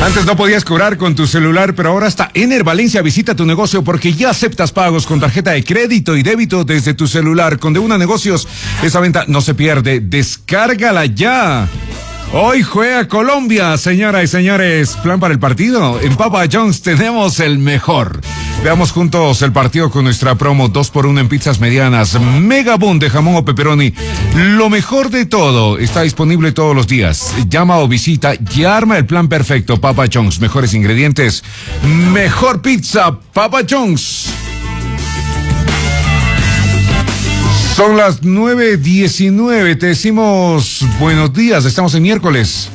Antes no podías cobrar con tu celular, pero ahora hasta Ener Valencia visita tu negocio porque ya aceptas pagos con tarjeta de crédito y débito desde tu celular. Con Deuna Negocios, esa venta no se pierde. Descárgala ya. Hoy juega Colombia, señoras y señores. ¿Plan para el partido? En Papa John's tenemos el mejor. Veamos juntos el partido con nuestra promo 2x1 en pizzas medianas. Mega Boom de jamón o pepperoni. Lo mejor de todo está disponible todos los días. Llama o visita y arma el plan perfecto. Papa John's, mejores ingredientes, mejor pizza. Papa John's. Son las 9:19, te decimos buenos días, estamos en miércoles.